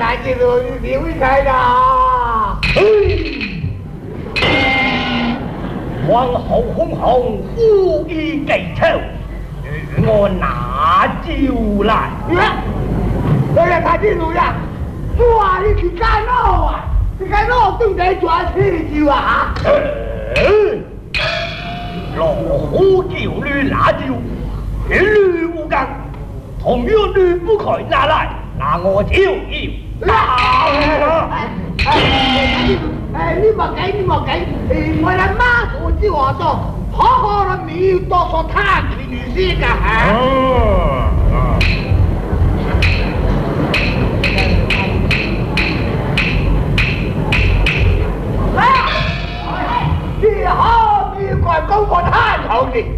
来这个离开啦。 皇后哄红，无意计仇，与我拿酒来。 哎呀，他这路呀，哇，你去干哪啊？你干哪都在抓起酒啊？ 老虎酒女拿酒，一律无干，同样女不可拿来，那我就有。 你莫计，我来马祖之话说，好好的米多说他去女婿个哈。你好，你怪讲我太头的。